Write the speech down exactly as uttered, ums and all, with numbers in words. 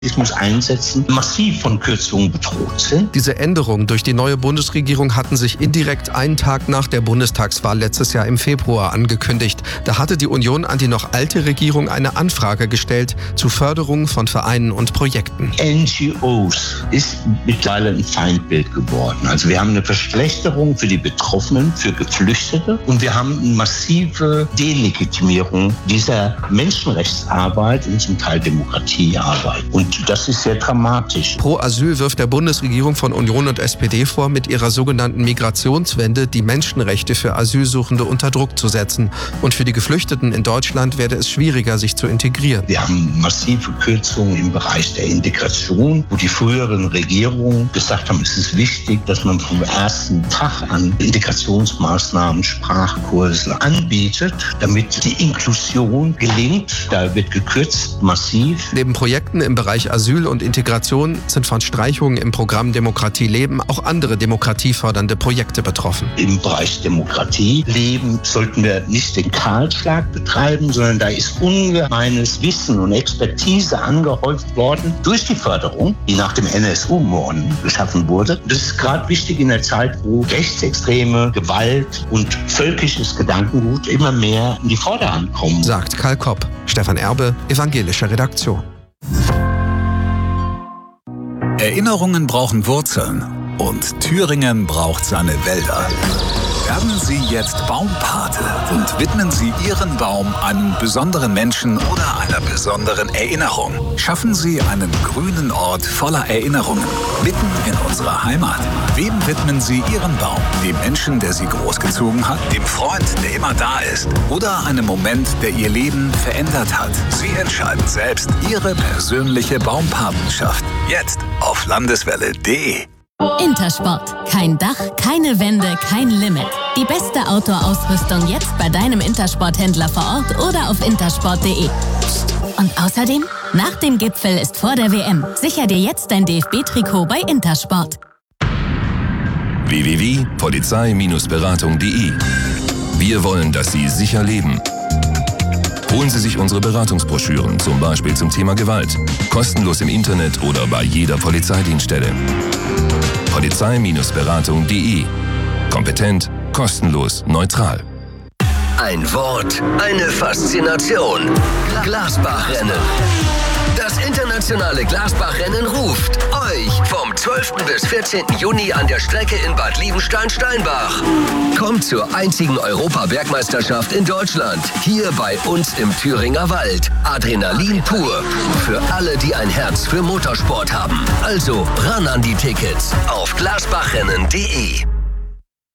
einsetzen, massiv von Kürzungen bedroht sind. Diese Änderungen durch die neue Bundesregierung hatten sich indirekt einen Tag nach der Bundestagswahl letztes Jahr im Februar angekündigt. Da hatte die Union an die noch alte Regierung eine Anfrage gestellt zur Förderung von Vereinen und Projekten. N G Os ist mittlerweile ein Feindbild geworden. Also wir haben eine Verschlechterung für die Betroffenen, für Geflüchtete und wir haben eine massive Delegitimierung dieser Menschenrechtsarbeit und zum Teil Demokratiearbeit. Und das ist sehr dramatisch. Pro Asyl wirft der Bundesregierung von Union und S P D vor, mit ihrer sogenannten Migrationswende die Menschenrechte für Asylsuchende unter Druck zu setzen. Und für die Geflüchteten in Deutschland werde es schwieriger, sich zu integrieren. Wir haben massive Kürzungen im Bereich der Integration, wo die früheren Regierungen gesagt haben, es ist wichtig, dass man vom ersten Tag an Integrationsmaßnahmen, Sprachkurse anbietet, damit die Inklusion gelingt. Da wird gekürzt, massiv. Neben Projekten im Bereich Asyl und Integration sind von Streichungen im Programm Demokratie leben auch andere demokratiefördernde Projekte betroffen. Im Bereich Demokratie leben sollten wir nicht den Kahlschlag betreiben, sondern da ist ungemeines Wissen und Expertise angehäuft worden durch die Förderung, die nach dem N S U-Morden geschaffen wurde. Das ist gerade wichtig in der Zeit, wo rechtsextreme Gewalt und völkisches Gedankengut immer mehr in die Vorderhand kommen. Sagt Karl Kopp. Stefan Erbe, Evangelische Redaktion. Erinnerungen brauchen Wurzeln und Thüringen braucht seine Wälder. Werden Sie jetzt Baumpate und widmen Sie Ihren Baum einem besonderen Menschen oder einer besonderen Erinnerung. Schaffen Sie einen grünen Ort voller Erinnerungen, mitten in unserer Heimat. Wem widmen Sie Ihren Baum? Dem Menschen, der Sie großgezogen hat? Dem Freund, der immer da ist? Oder einem Moment, der Ihr Leben verändert hat? Sie entscheiden selbst Ihre persönliche Baumpatenschaft. Jetzt auf landeswelle punkt de. Intersport. Kein Dach, keine Wände, kein Limit. Die beste Outdoor-Ausrüstung jetzt bei deinem Intersport-Händler vor Ort oder auf intersport punkt de. Und außerdem, nach dem Gipfel ist vor der W M. Sicher dir jetzt dein D F B-Trikot bei Intersport. w w w punkt polizei Beratung punkt de. Wir wollen, dass Sie sicher leben. Holen Sie sich unsere Beratungsbroschüren, zum Beispiel zum Thema Gewalt. Kostenlos im Internet oder bei jeder Polizeidienststelle. Polizei Beratung punkt de. Kompetent, kostenlos, neutral. Ein Wort, eine Faszination. Glasbachrennen. Das internationale Glasbachrennen ruft euch vom zwölften bis vierzehnten Juni an der Strecke in Bad Liebenstein-Steinbach. Kommt zur einzigen Europa-Bergmeisterschaft in Deutschland. Hier bei uns im Thüringer Wald. Adrenalin pur. Für alle, die ein Herz für Motorsport haben. Also ran an die Tickets auf glasbachrennen punkt de.